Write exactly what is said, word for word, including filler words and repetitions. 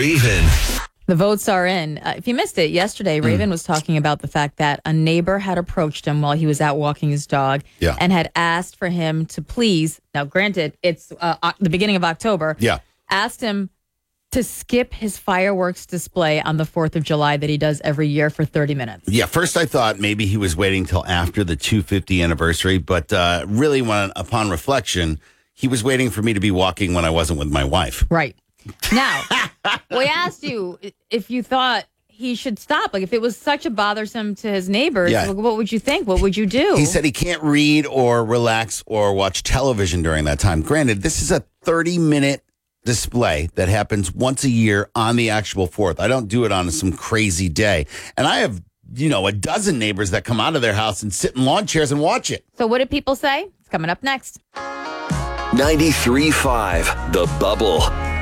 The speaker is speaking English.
Raven. The votes are in. Uh, if you missed it yesterday, Raven mm. was talking about the fact that a neighbor had approached him while he was out walking his dog yeah. and had asked for him to please, now granted, it's uh, the beginning of October, yeah. asked him to skip his fireworks display on the fourth of July that he does every year for thirty minutes. Yeah, first I thought maybe he was waiting till after the two hundred fiftieth anniversary, but uh, really, when upon reflection, he was waiting for me to be walking when I wasn't with my wife. Right. Now, we asked you if you thought he should stop. Like, if it was such a bothersome to his neighbors, yeah. what would you think? What would you do? He said he can't read or relax or watch television during that time. Granted, this is a thirty-minute display that happens once a year on the actual fourth. I don't do it on some crazy day. And I have, you know, a dozen neighbors that come out of their house and sit in lawn chairs and watch it. So what did people say? It's coming up next. ninety-three point five The Bubble.